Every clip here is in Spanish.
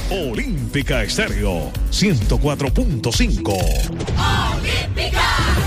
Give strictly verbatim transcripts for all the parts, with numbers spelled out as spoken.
Olímpica Estéreo ciento cuatro punto cinco. Olímpica.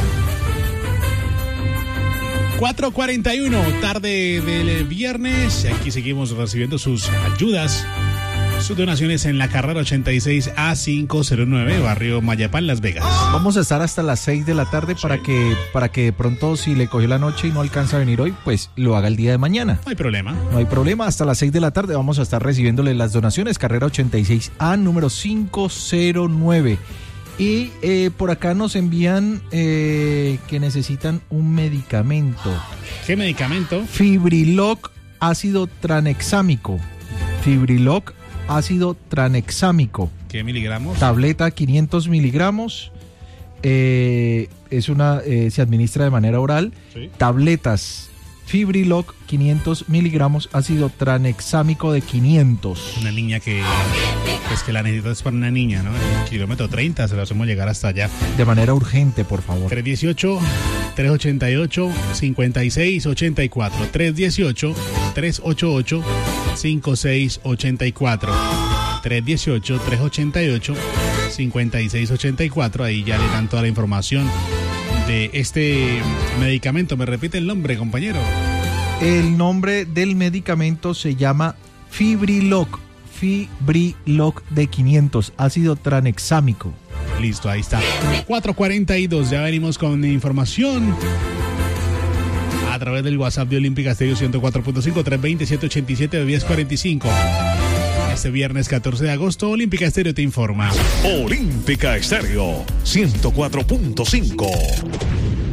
cuatro cuarenta y uno, tarde del viernes. Aquí seguimos recibiendo sus ayudas, sus donaciones en la carrera ochenta y seis A quinientos nueve, barrio Mayapán, Las Vegas. Vamos a estar hasta las seis de la tarde para Sí. que para que de pronto, si le cogió la noche y no alcanza a venir hoy, pues lo haga el día de mañana. No hay problema. No hay problema, hasta las seis de la tarde vamos a estar recibiéndole las donaciones, carrera ochenta y seis A, número quinientos nueve. Y eh, por acá nos envían eh, que necesitan un medicamento. ¿Qué medicamento? Fibriloc ácido tranexámico. Fibriloc ácido tranexámico. ¿Qué miligramos? Tableta quinientos miligramos. Eh, es una, eh, se administra de manera oral. Sí. Tabletas Fibriloc quinientos miligramos, ácido tranexámico de quinientos. Una niña que, pues que la necesita es para una niña, ¿no? El kilómetro treinta, se lo hacemos llegar hasta allá. De manera urgente, por favor. tres dieciocho, tres ochenta y ocho, cincuenta y seis ochenta y cuatro. tres dieciocho, tres ochenta y ocho, cincuenta y seis ochenta y cuatro. tres dieciocho, tres ochenta y ocho, cincuenta y seis ochenta y cuatro. Ahí ya le dan toda la información de este medicamento. ¿Me repite el nombre, compañero? El nombre del medicamento se llama Fibriloc. Fibriloc de quinientos, ácido tranexámico. Listo, ahí está. cuatro cuarenta y dos, ya venimos con información a través del WhatsApp de Olímpica Estéreo ciento cuatro punto cinco, tres veinte, ciento ochenta y siete, diez cuarenta y cinco. Este viernes catorce de agosto, Olímpica Estéreo te informa. Olímpica Estéreo ciento cuatro punto cinco.